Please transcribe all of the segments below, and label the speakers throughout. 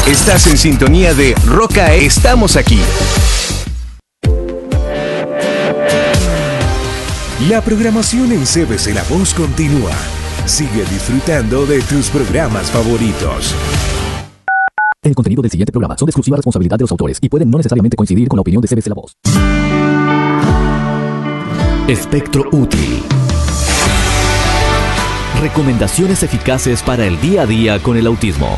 Speaker 1: Estás en sintonía de Roca, estamos aquí. La programación en CBC La Voz continúa. Sigue disfrutando de tus programas favoritos.
Speaker 2: El contenido del siguiente programa son de exclusiva responsabilidad de los autores y pueden no necesariamente coincidir con la opinión de CBC La Voz. Espectro útil. Recomendaciones eficaces para el día a día con el autismo.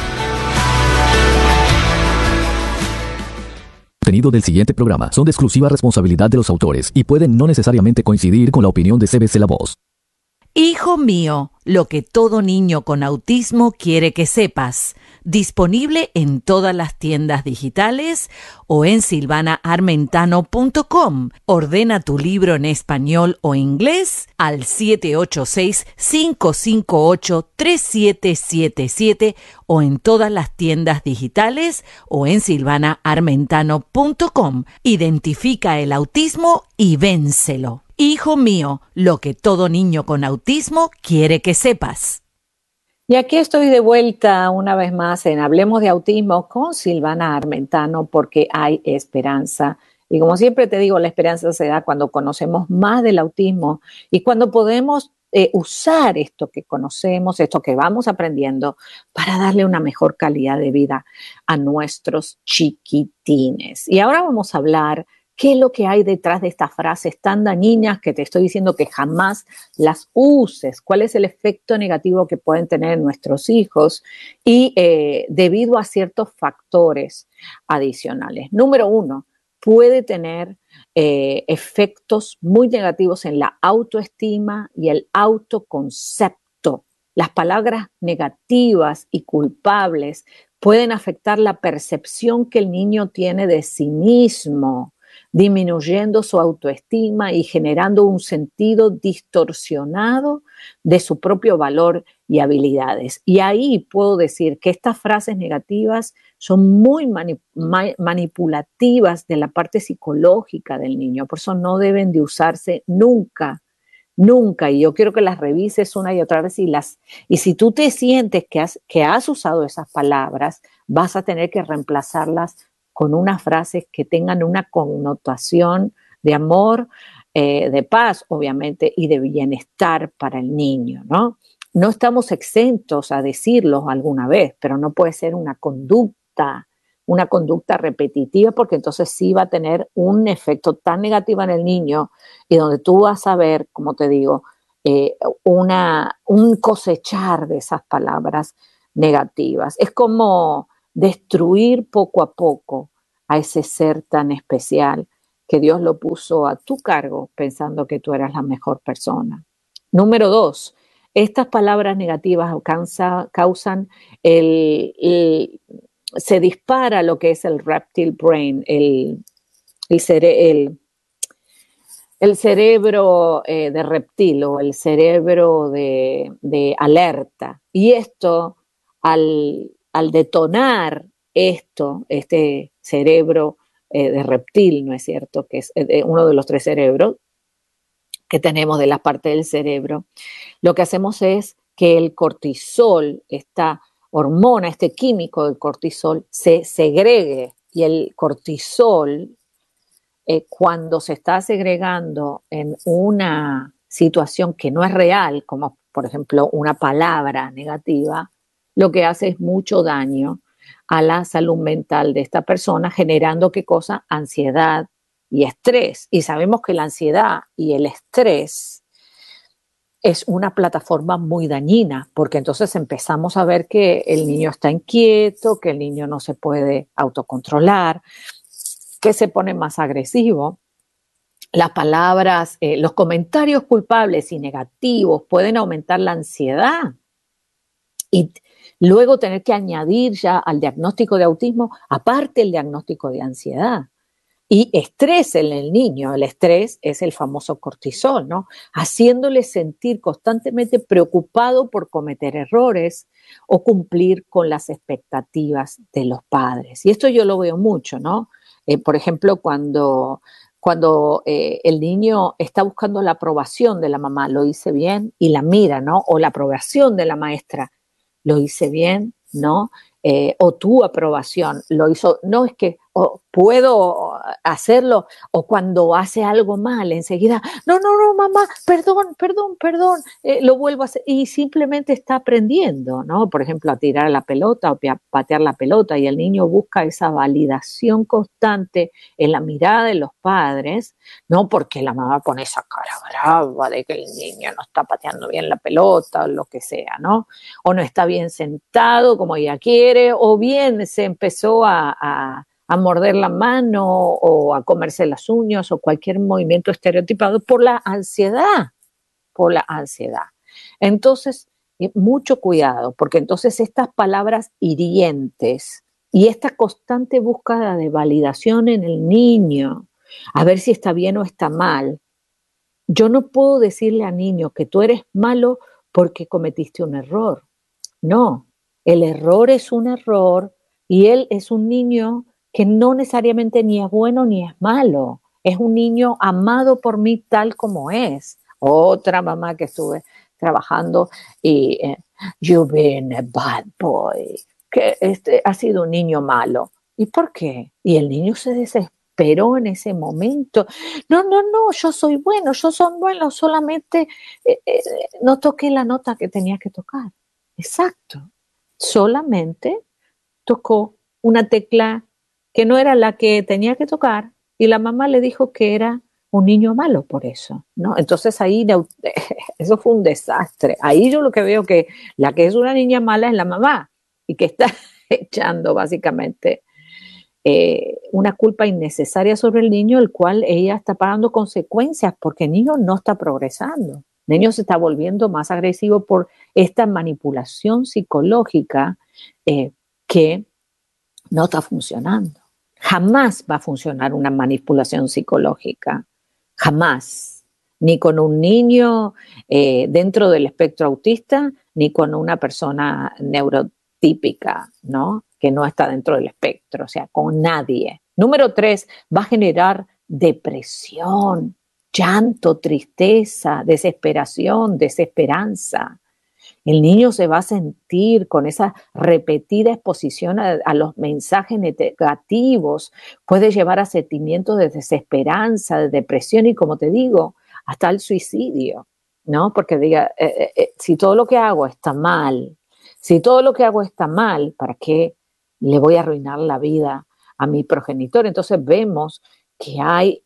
Speaker 2: El contenido del siguiente programa son de exclusiva responsabilidad de los autores y pueden no necesariamente coincidir con la opinión de CBC La Voz.
Speaker 3: Hijo mío, lo que todo niño con autismo quiere que sepas. Disponible en todas las tiendas digitales o en silvanaarmentano.com. Ordena tu libro en español o inglés al 786-558-3777 o en todas las tiendas digitales o en silvanaarmentano.com. Identifica el autismo y vénselo. Hijo mío, lo que todo niño con autismo quiere que sepas.
Speaker 4: Y aquí estoy de vuelta una vez más en Hablemos de Autismo con Silvana Armentano, porque hay esperanza. Y como siempre te digo, la esperanza se da cuando conocemos más del autismo y cuando podemos usar esto que conocemos, esto que vamos aprendiendo para darle una mejor calidad de vida a nuestros chiquitines. Y ahora vamos a hablar qué es lo que hay detrás de estas frases tan dañinas que te estoy diciendo que jamás las uses, cuál es el efecto negativo que pueden tener en nuestros hijos y debido a ciertos factores adicionales. Número 1, puede tener efectos muy negativos en la autoestima y el autoconcepto. Las palabras negativas y culpables pueden afectar la percepción que el niño tiene de sí mismo, disminuyendo su autoestima y generando un sentido distorsionado de su propio valor y habilidades. Y ahí puedo decir que estas frases negativas son muy manipulativas de la parte psicológica del niño, por eso no deben de usarse nunca. Nunca, y yo quiero que las revises una y otra vez y si tú te sientes que has usado esas palabras, vas a tener que reemplazarlas con unas frases que tengan una connotación de amor, de paz, obviamente, y de bienestar para el niño, ¿no? No estamos exentos a decirlo alguna vez, pero no puede ser una conducta repetitiva, porque entonces sí va a tener un efecto tan negativo en el niño y donde tú vas a ver, como te digo, un cosechar de esas palabras negativas. Es como destruir poco a poco a ese ser tan especial que Dios lo puso a tu cargo pensando que tú eras la mejor persona. Número 2, estas palabras negativas causan se dispara lo que es el reptile brain, el cerebro de reptil o el cerebro de alerta. Y esto, al detonar este cerebro de reptil, ¿no es cierto? Que es uno de los 3 cerebros que tenemos de la parte del cerebro. Lo que hacemos es que el cortisol, esta hormona, este químico del cortisol, se segregue. Y el cortisol, cuando se está segregando en una situación que no es real, como por ejemplo una palabra negativa, lo que hace es mucho daño a la salud mental de esta persona, generando ¿qué cosa? Ansiedad y estrés. Y sabemos que la ansiedad y el estrés es una plataforma muy dañina, porque entonces empezamos a ver que el niño está inquieto, que el niño no se puede autocontrolar, que se pone más agresivo. Las palabras, los comentarios culpables y negativos pueden aumentar la ansiedad y luego tener que añadir ya al diagnóstico de autismo, aparte el diagnóstico de ansiedad. Y estrés en el niño, el estrés es el famoso cortisol, ¿no? Haciéndole sentir constantemente preocupado por cometer errores o cumplir con las expectativas de los padres. Y esto yo lo veo mucho, ¿no? Por ejemplo, cuando el niño está buscando la aprobación de la mamá, lo hice bien, y la mira, ¿no? O la aprobación de la maestra, lo hice bien, ¿no? O tu aprobación lo hizo, no es que puedo hacerlo, o cuando hace algo mal, enseguida, no, mamá, perdón, lo vuelvo a hacer, y simplemente está aprendiendo, ¿no? Por ejemplo, a tirar la pelota o patear la pelota, y el niño busca esa validación constante en la mirada de los padres, no porque la mamá pone esa cara brava de que el niño no está pateando bien la pelota o lo que sea, ¿no? O no está bien sentado como ella quiere, o bien se empezó a morder la mano o a comerse las uñas o cualquier movimiento estereotipado por la ansiedad, Entonces, mucho cuidado, porque entonces estas palabras hirientes y esta constante búsqueda de validación en el niño, a ver si está bien o está mal. Yo no puedo decirle al niño que tú eres malo porque cometiste un error. No, el error es un error y él es un niño que no necesariamente ni es bueno ni es malo. Es un niño amado por mí tal como es. Otra mamá que estuve trabajando y you've been a bad boy, que ha sido un niño malo. ¿Y por qué? Y el niño se desesperó en ese momento. No, yo soy bueno, solamente no toqué la nota que tenía que tocar. Exacto. Solamente tocó una tecla que no era la que tenía que tocar y la mamá le dijo que era un niño malo por eso, ¿no? Entonces ahí eso fue un desastre. Ahí yo lo que veo que la que es una niña mala es la mamá y que está echando básicamente una culpa innecesaria sobre el niño, el cual ella está pagando consecuencias porque el niño no está progresando. El niño se está volviendo más agresivo por esta manipulación psicológica que no está funcionando. Jamás va a funcionar una manipulación psicológica, jamás, ni con un niño dentro del espectro autista, ni con una persona neurotípica, ¿no? Que no está dentro del espectro, o sea, con nadie. Número 3, va a generar depresión, llanto, tristeza, desesperación, desesperanza. El niño se va a sentir con esa repetida exposición a los mensajes negativos, puede llevar a sentimientos de desesperanza, de depresión y, como te digo, hasta el suicidio, ¿no? Porque diga, si todo lo que hago está mal, ¿para qué le voy a arruinar la vida a mi progenitor? Entonces vemos que hay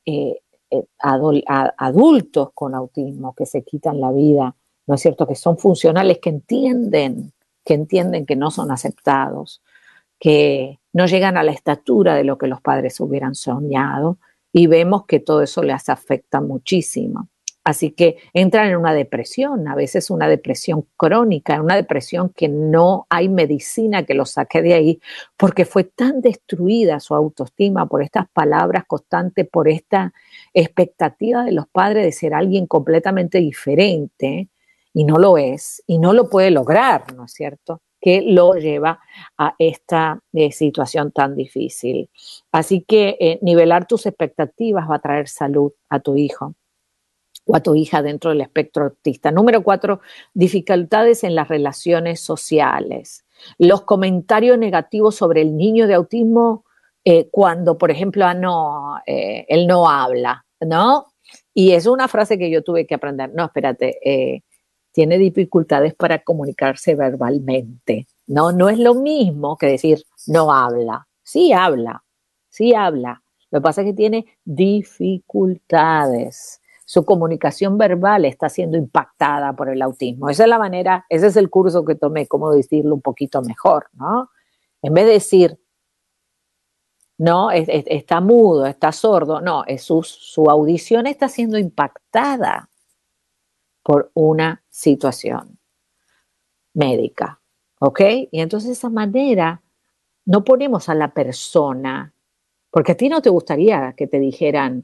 Speaker 4: adultos con autismo que se quitan la vida, ¿no es cierto?, que son funcionales, que entienden que no son aceptados, que no llegan a la estatura de lo que los padres hubieran soñado, y vemos que todo eso les afecta muchísimo. Así que entran en una depresión, a veces una depresión crónica, una depresión que no hay medicina que los saque de ahí, porque fue tan destruida su autoestima por estas palabras constantes, por esta expectativa de los padres de ser alguien completamente diferente, y no lo es, y no lo puede lograr, ¿no es cierto?, que lo lleva a esta situación tan difícil. Así que nivelar tus expectativas va a traer salud a tu hijo o a tu hija dentro del espectro autista. Número 4, dificultades en las relaciones sociales. Los comentarios negativos sobre el niño de autismo cuando, por ejemplo, él no habla, ¿no? Y es una frase que yo tuve que aprender. No, espérate, tiene dificultades para comunicarse verbalmente. No es lo mismo que decir no habla. Sí habla. Lo que pasa es que tiene dificultades. Su comunicación verbal está siendo impactada por el autismo. Esa es la manera, ese es el curso que tomé, cómo decirlo un poquito mejor, ¿no? En vez de decir, no, está mudo, está sordo, no, su audición está siendo impactada por una situación médica, ¿ok? Y entonces de esa manera no ponemos a la persona, porque a ti no te gustaría que te dijeran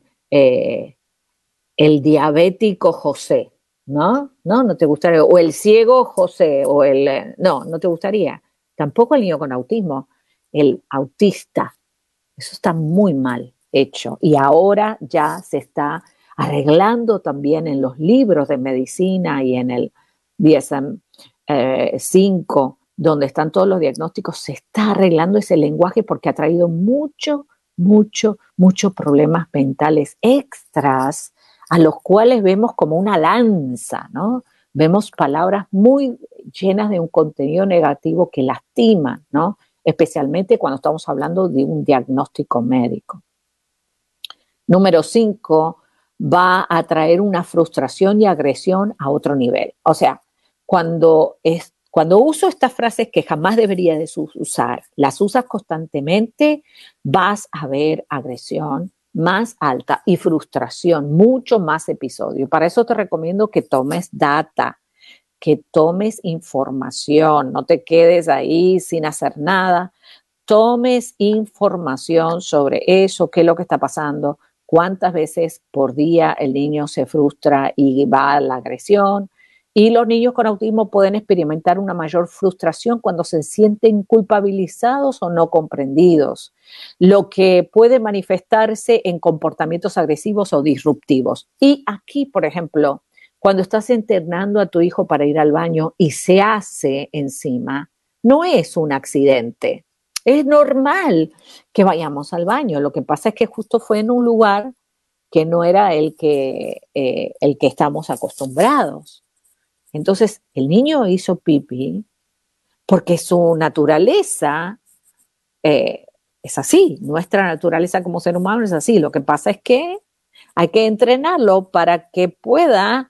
Speaker 4: el diabético José, ¿no? No te gustaría, o el ciego José, o no te gustaría. Tampoco el niño con autismo, el autista. Eso está muy mal hecho y ahora ya se está arreglando también en los libros de medicina y en el DSM-5 donde están todos los diagnósticos, se está arreglando ese lenguaje porque ha traído muchos problemas mentales extras a los cuales vemos como una lanza, ¿no? Vemos palabras muy llenas de un contenido negativo que lastiman, ¿no? Especialmente cuando estamos hablando de un diagnóstico médico. Número 5, va a traer una frustración y agresión a otro nivel. O sea, cuando uso estas frases que jamás debería de usar, las usas constantemente, vas a ver agresión más alta y frustración, mucho más episodio. Para eso te recomiendo que tomes data, que tomes información, no te quedes ahí sin hacer nada, tomes información sobre eso, qué es lo que está pasando, cuántas veces por día el niño se frustra y va a la agresión. Y los niños con autismo pueden experimentar una mayor frustración cuando se sienten culpabilizados o no comprendidos, lo que puede manifestarse en comportamientos agresivos o disruptivos. Y aquí, por ejemplo, cuando estás internando a tu hijo para ir al baño y se hace encima, no es un accidente. Es normal que vayamos al baño. Lo que pasa es que justo fue en un lugar que no era el que estamos acostumbrados. Entonces, el niño hizo pipí porque su naturaleza es así. Nuestra naturaleza como ser humano es así. Lo que pasa es que hay que entrenarlo para que pueda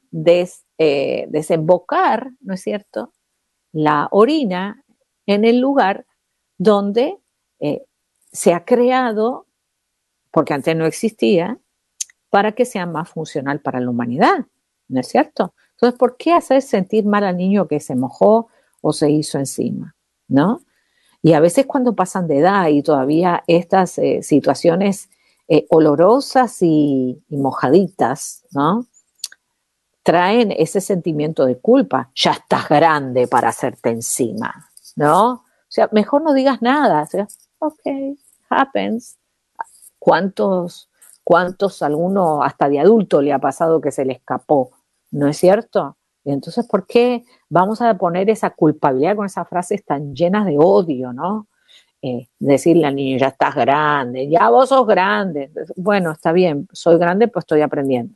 Speaker 4: desembocar, ¿no es cierto?, la orina en el lugar donde se ha creado, porque antes no existía, para que sea más funcional para la humanidad, ¿no es cierto? Entonces, ¿por qué hacer sentir mal al niño que se mojó o se hizo encima? ¿No? Y a veces cuando pasan de edad y todavía estas situaciones olorosas y mojaditas, ¿no?, traen ese sentimiento de culpa. Ya estás grande para hacerte encima, ¿no? O sea, mejor no digas nada. O sea, ok, happens. ¿Cuántos, alguno hasta de adulto le ha pasado que se le escapó? ¿No es cierto? Y entonces, ¿por qué vamos a poner esa culpabilidad con esas frases tan llenas de odio, ¿no? Decirle al niño, ya estás grande, ya vos sos grande. Bueno, está bien, soy grande, pues estoy aprendiendo.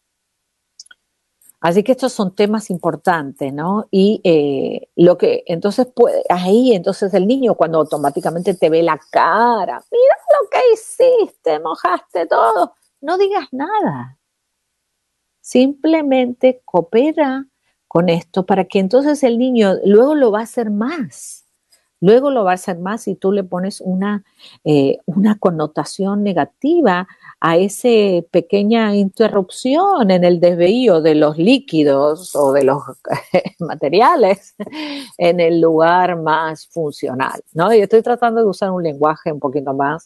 Speaker 4: Así que estos son temas importantes, ¿no? Y entonces entonces el niño cuando automáticamente te ve la cara, mira lo que hiciste, mojaste todo, no digas nada. Simplemente coopera con esto para que entonces el niño luego lo va a hacer más. Luego lo va a hacer más si tú le pones una connotación negativa a esa pequeña interrupción en el desvío de los líquidos o de los materiales en el lugar más funcional, ¿no? Y estoy tratando de usar un lenguaje un poquito más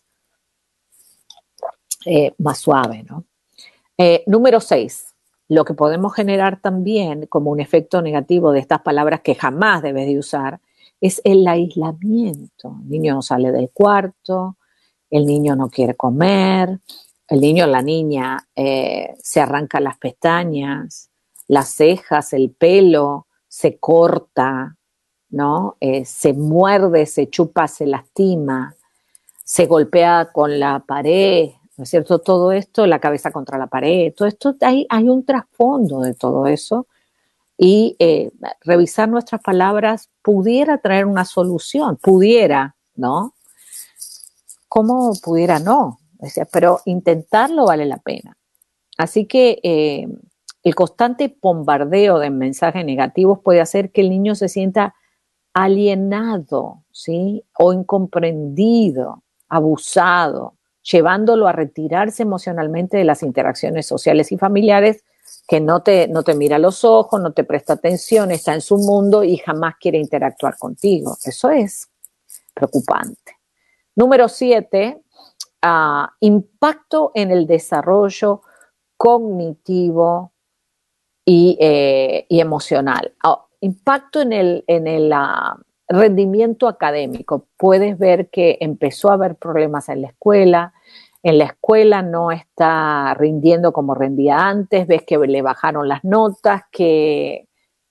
Speaker 4: suave, ¿no? Número 6. Lo que podemos generar también como un efecto negativo de estas palabras que jamás debes de usar es el aislamiento. El niño no sale del cuarto, el niño no quiere comer, el niño o la niña se arranca las pestañas, las cejas, el pelo, se corta, ¿no? Se muerde, se chupa, se lastima, se golpea con la pared, ¿no es cierto? Todo esto, la cabeza contra la pared, todo esto, hay un trasfondo de todo eso. Y revisar nuestras palabras pudiera traer una solución, pudiera, ¿no? ¿Cómo pudiera no? O sea, pero intentarlo vale la pena. Así que el constante bombardeo de mensajes negativos puede hacer que el niño se sienta alienado, ¿sí? O incomprendido, abusado, llevándolo a retirarse emocionalmente de las interacciones sociales y familiares, que no te mira a los ojos, no te presta atención, está en su mundo y jamás quiere interactuar contigo. Eso es preocupante. Número 7, impacto en el desarrollo cognitivo y emocional. Impacto en el rendimiento académico. Puedes ver que empezó a haber problemas en la escuela no está rindiendo como rendía antes, ves que le bajaron las notas, que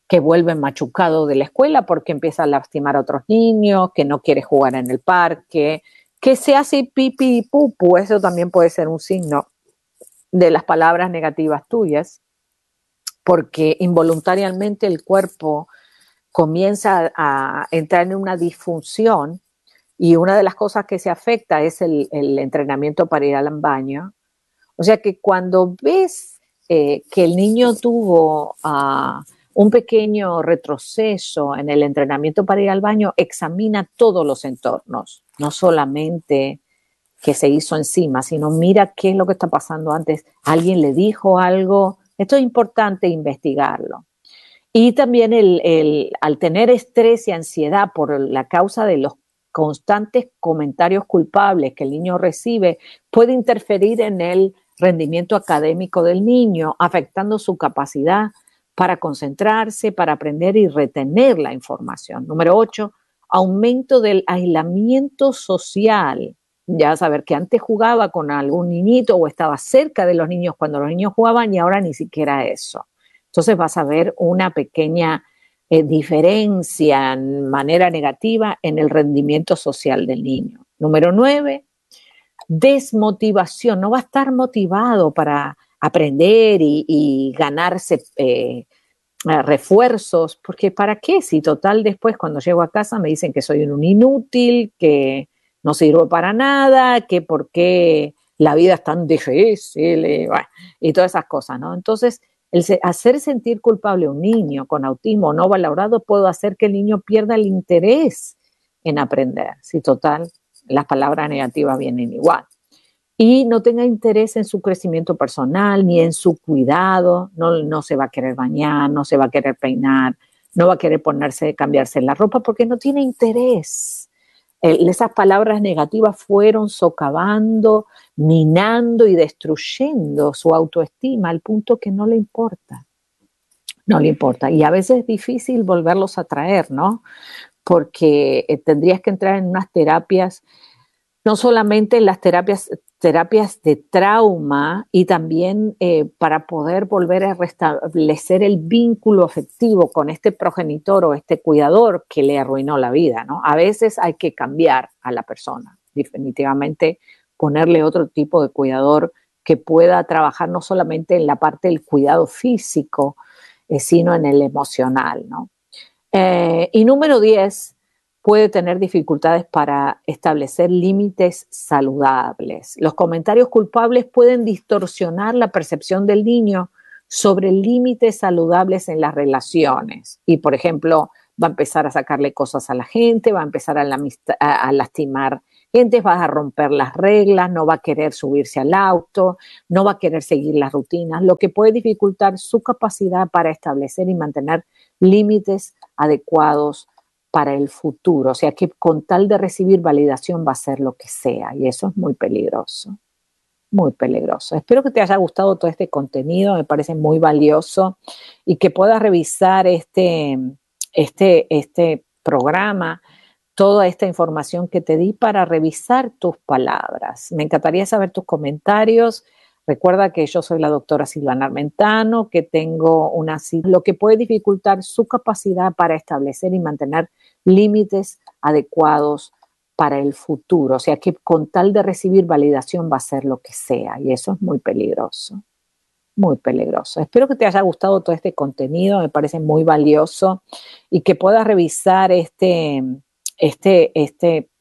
Speaker 4: que vuelve machucado de la escuela porque empieza a lastimar a otros niños, que no quiere jugar en el parque, que se hace pipi y pupu. Eso también puede ser un signo de las palabras negativas tuyas, porque involuntariamente el cuerpo comienza a entrar en una disfunción y una de las cosas que se afecta es el entrenamiento para ir al baño. O sea que cuando ves que el niño tuvo un pequeño retroceso en el entrenamiento para ir al baño, examina todos los entornos, no solamente que se hizo encima, sino mira qué es lo que está pasando antes. ¿Alguien le dijo algo? Esto es importante investigarlo. Y también al tener estrés y ansiedad por la causa de los constantes comentarios culpables que el niño recibe, puede interferir en el rendimiento académico del niño, afectando su capacidad para concentrarse, para aprender y retener la información. Número 8, aumento del aislamiento social. Ya saber que antes jugaba con algún niñito o estaba cerca de los niños cuando los niños jugaban y ahora ni siquiera eso. Entonces vas a ver una pequeña diferencia en manera negativa en el rendimiento social del niño. Número 9, desmotivación. No va a estar motivado para aprender y ganarse refuerzos, porque ¿para qué? Si total después cuando llego a casa me dicen que soy un inútil, que no sirvo para nada, que por qué la vida es tan difícil y todas esas cosas, ¿no? Entonces, hacer sentir culpable a un niño con autismo no valorado puede hacer que el niño pierda el interés en aprender. Si total, las palabras negativas vienen igual. Y no tenga interés en su crecimiento personal ni en su cuidado, no se va a querer bañar, no se va a querer peinar, no va a querer cambiarse la ropa porque no tiene interés. Esas palabras negativas fueron socavando, minando y destruyendo su autoestima al punto que no le importa. No le importa. Y a veces es difícil volverlos a traer, ¿no? Porque tendrías que entrar en unas terapias, no solamente en las terapias de trauma y también para poder volver a restablecer el vínculo afectivo con este progenitor o este cuidador que le arruinó la vida, ¿no? A veces hay que cambiar a la persona, definitivamente ponerle otro tipo de cuidador que pueda trabajar no solamente en la parte del cuidado físico, sino en el emocional, ¿no? Y número 10, puede tener dificultades para establecer límites saludables. Los comentarios culpables pueden distorsionar la percepción del niño sobre límites saludables en las relaciones. Y, por ejemplo, va a empezar a sacarle cosas a la gente, va a empezar a lastimar gente, va a romper las reglas, no va a querer subirse al auto, no va a querer seguir las rutinas, lo que puede dificultar su capacidad para establecer y mantener límites adecuados para el futuro. O sea que con tal de recibir validación va a hacer lo que sea y eso es muy peligroso, muy peligroso. Espero que te haya gustado todo este contenido, me parece muy valioso y que puedas revisar este programa, toda esta información que te di para revisar tus palabras. Me encantaría saber tus comentarios. Recuerda que yo soy la doctora Silvana Armentano, que tengo lo que puede dificultar su capacidad para establecer y mantener límites adecuados para el futuro. O sea que con tal de recibir validación va a hacer lo que sea y eso es muy peligroso. Muy peligroso. Espero que te haya gustado todo este contenido, me parece muy valioso y que puedas revisar este